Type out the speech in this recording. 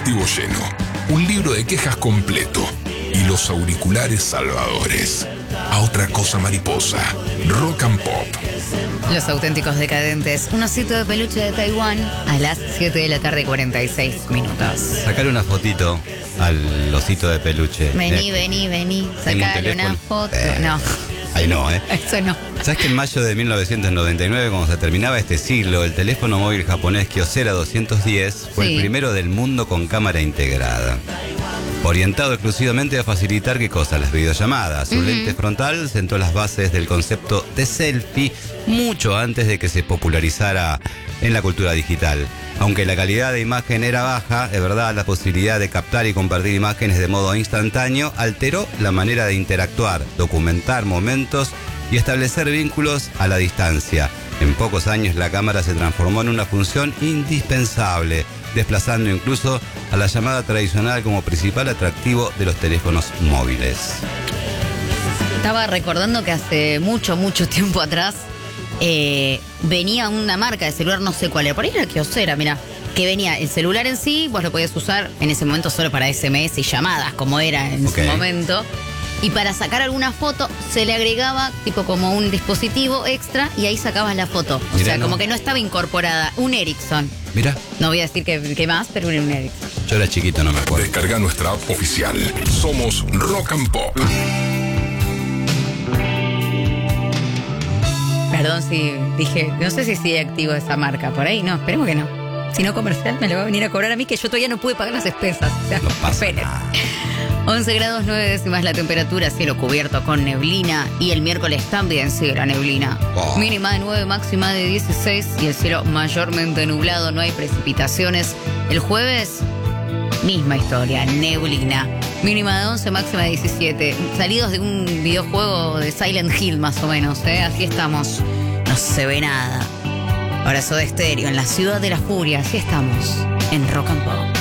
colectivo lleno, un libro de quejas completo y los auriculares salvadores. A otra cosa mariposa, Rock and Pop. Los auténticos decadentes, un osito de peluche de Taiwán a las 7 de la tarde, 46 minutos. Sacar una fotito al osito de peluche. Vení, sacarle una foto. No. Ahí no, Eso no. ¿Sabes que en mayo de 1999, cuando se terminaba este siglo, el teléfono móvil japonés Kyocera 210 fue el primero del mundo con cámara integrada? Orientado exclusivamente a facilitar, ¿qué cosa? Las videollamadas. Su lente frontal sentó las bases del concepto de selfie mucho antes de que se popularizara en la cultura digital. Aunque la calidad de imagen era baja, es verdad, la posibilidad de captar y compartir imágenes de modo instantáneo alteró la manera de interactuar, documentar momentos y establecer vínculos a la distancia. En pocos años la cámara se transformó en una función indispensable, desplazando incluso a la llamada tradicional como principal atractivo de los teléfonos móviles. Estaba recordando que hace mucho tiempo atrás venía una marca de celular, no sé cuál era, por ahí era Kyocera, mirá, que venía el celular en sí, vos lo podías usar en ese momento solo para SMS y llamadas, como era en su momento. Y para sacar alguna foto se le agregaba tipo como un dispositivo extra y ahí sacabas la foto. O sea, como que no estaba incorporada. Un Ericsson. Mira. No voy a decir que más, pero era un Ericsson. Yo era chiquito, no me acuerdo. Descarga nuestra app oficial. Somos Rock and Pop. Perdón si dije, no sé si sigue activo esa marca. Por ahí no, esperemos que no. Si no comercial me lo va a venir a cobrar a mí, que yo todavía no pude pagar las expensas. O sea, no pasa esperen. nada. 11 grados 9 décimas la temperatura, cielo cubierto con neblina y el miércoles también sigue la neblina. Mínima de 9, máxima de 16 y el cielo mayormente nublado, no hay precipitaciones. El jueves, misma historia, neblina. Mínima de 11, máxima de 17. Salidos de un videojuego de Silent Hill más o menos, así estamos. No se ve nada. Ahora Soda Stereo en la ciudad de la furia, así estamos en Rock and Pop.